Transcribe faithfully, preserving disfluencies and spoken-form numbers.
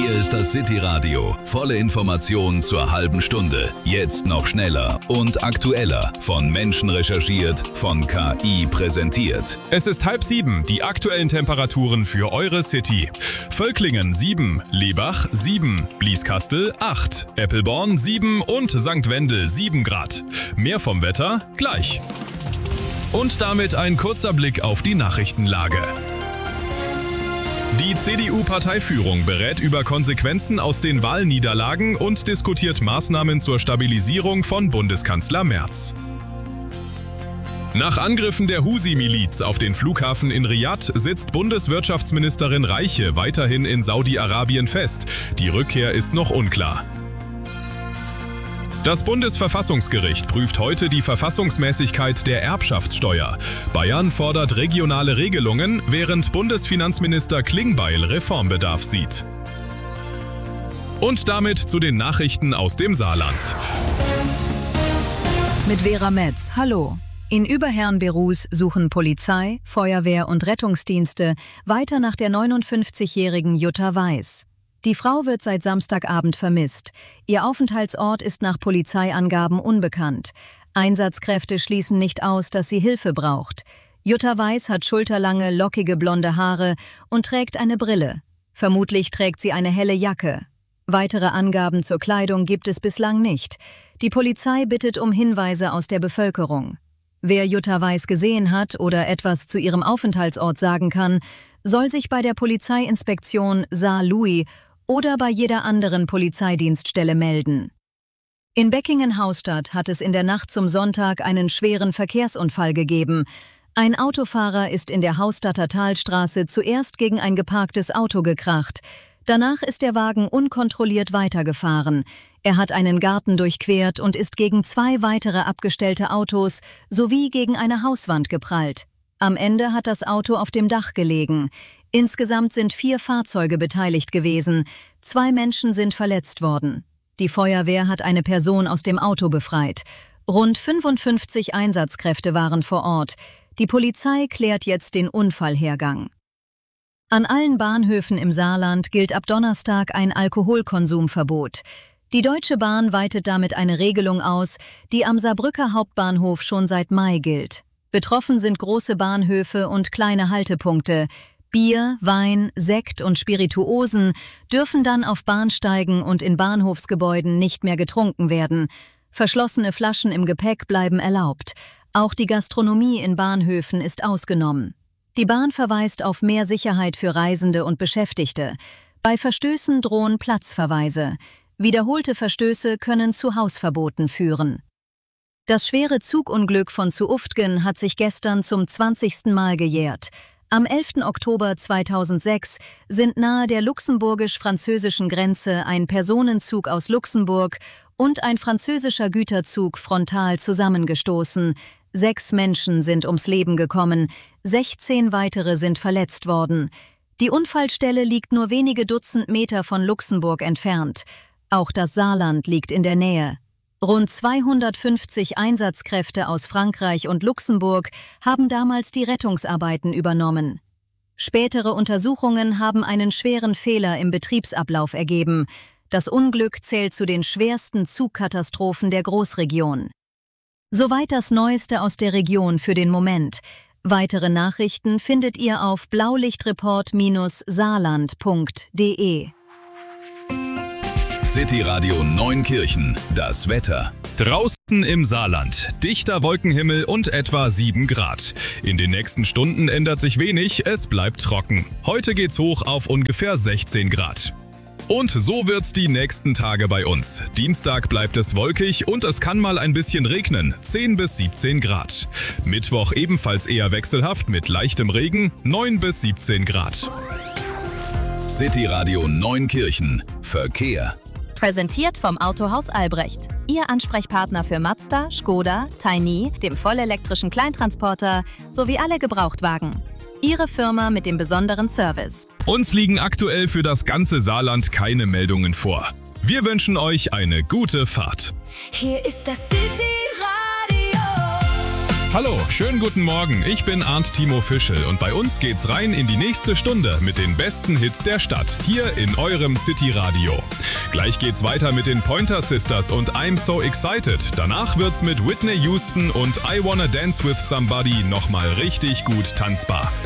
Hier ist das City Radio. Volle Informationen zur halben Stunde. Jetzt noch schneller und aktueller. Von Menschen recherchiert, von K I präsentiert. Es ist halb sieben. Die aktuellen Temperaturen für eure City. Völklingen sieben, Lebach sieben, Blieskastel acht, Eppelborn sieben und Sankt Wendel sieben Grad. Mehr vom Wetter gleich. Und damit ein kurzer Blick auf die Nachrichtenlage. Die C D U-Parteiführung berät über Konsequenzen aus den Wahlniederlagen und diskutiert Maßnahmen zur Stabilisierung von Bundeskanzler Merz. Nach Angriffen der Husi-Miliz auf den Flughafen in Riad sitzt Bundeswirtschaftsministerin Reiche weiterhin in Saudi-Arabien fest. Die Rückkehr ist noch unklar. Das Bundesverfassungsgericht prüft heute die Verfassungsmäßigkeit der Erbschaftssteuer. Bayern fordert regionale Regelungen, während Bundesfinanzminister Klingbeil Reformbedarf sieht. Und damit zu den Nachrichten aus dem Saarland. Mit Vera Metz, hallo. In Überherrn-Berus suchen Polizei, Feuerwehr und Rettungsdienste weiter nach der neunundfünfzigjährigen Jutta Weiß. Die Frau wird seit Samstagabend vermisst. Ihr Aufenthaltsort ist nach Polizeiangaben unbekannt. Einsatzkräfte schließen nicht aus, dass sie Hilfe braucht. Jutta Weiß hat schulterlange, lockige blonde Haare und trägt eine Brille. Vermutlich trägt sie eine helle Jacke. Weitere Angaben zur Kleidung gibt es bislang nicht. Die Polizei bittet um Hinweise aus der Bevölkerung. Wer Jutta Weiß gesehen hat oder etwas zu ihrem Aufenthaltsort sagen kann, soll sich bei der Polizeiinspektion Saar-Louis oder bei jeder anderen Polizeidienststelle melden. In Beckingen-Haustadt hat es in der Nacht zum Sonntag einen schweren Verkehrsunfall gegeben. Ein Autofahrer ist in der Hausstadter Talstraße zuerst gegen ein geparktes Auto gekracht. Danach ist der Wagen unkontrolliert weitergefahren. Er hat einen Garten durchquert und ist gegen zwei weitere abgestellte Autos sowie gegen eine Hauswand geprallt. Am Ende hat das Auto auf dem Dach gelegen. Insgesamt sind vier Fahrzeuge beteiligt gewesen. Zwei Menschen sind verletzt worden. Die Feuerwehr hat eine Person aus dem Auto befreit. Rund fünfundfünfzig Einsatzkräfte waren vor Ort. Die Polizei klärt jetzt den Unfallhergang. An allen Bahnhöfen im Saarland gilt ab Donnerstag ein Alkoholkonsumverbot. Die Deutsche Bahn weitet damit eine Regelung aus, die am Saarbrücker Hauptbahnhof schon seit Mai gilt. Betroffen sind große Bahnhöfe und kleine Haltepunkte. Bier, Wein, Sekt und Spirituosen dürfen dann auf Bahnsteigen und in Bahnhofsgebäuden nicht mehr getrunken werden. Verschlossene Flaschen im Gepäck bleiben erlaubt. Auch die Gastronomie in Bahnhöfen ist ausgenommen. Die Bahn verweist auf mehr Sicherheit für Reisende und Beschäftigte. Bei Verstößen drohen Platzverweise. Wiederholte Verstöße können zu Hausverboten führen. Das schwere Zugunglück von zu Uftgen hat sich gestern zum zwanzigsten Mal gejährt. Am elften Oktober zweitausendsechs sind nahe der luxemburgisch-französischen Grenze ein Personenzug aus Luxemburg und ein französischer Güterzug frontal zusammengestoßen. Sechs Menschen sind ums Leben gekommen, sechzehn weitere sind verletzt worden. Die Unfallstelle liegt nur wenige Dutzend Meter von Luxemburg entfernt. Auch das Saarland liegt in der Nähe. Rund zweihundertfünfzig Einsatzkräfte aus Frankreich und Luxemburg haben damals die Rettungsarbeiten übernommen. Spätere Untersuchungen haben einen schweren Fehler im Betriebsablauf ergeben. Das Unglück zählt zu den schwersten Zugkatastrophen der Großregion. Soweit das Neueste aus der Region für den Moment. Weitere Nachrichten findet ihr auf blaulichtreport Bindestrich saarland Punkt de. City Radio Neunkirchen, das Wetter. Draußen im Saarland, dichter Wolkenhimmel und etwa sieben Grad. In den nächsten Stunden ändert sich wenig, es bleibt trocken. Heute geht's hoch auf ungefähr sechzehn Grad. Und so wird's die nächsten Tage bei uns. Dienstag bleibt es wolkig und es kann mal ein bisschen regnen, zehn bis siebzehn Grad. Mittwoch ebenfalls eher wechselhaft mit leichtem Regen, neun bis siebzehn Grad. City Radio Neunkirchen, Verkehr. Präsentiert vom Autohaus Albrecht. Ihr Ansprechpartner für Mazda, Skoda, Tiny, dem vollelektrischen Kleintransporter sowie alle Gebrauchtwagen. Ihre Firma mit dem besonderen Service. Uns liegen aktuell für das ganze Saarland keine Meldungen vor. Wir wünschen euch eine gute Fahrt. Hier ist das City Radio. Hallo, schönen guten Morgen. Ich bin Arndt Timo Fischel und bei uns geht's rein in die nächste Stunde mit den besten Hits der Stadt, hier in eurem City Radio. Gleich geht's weiter mit den Pointer Sisters und I'm So Excited. Danach wird's mit Whitney Houston und I Wanna Dance With Somebody nochmal richtig gut tanzbar.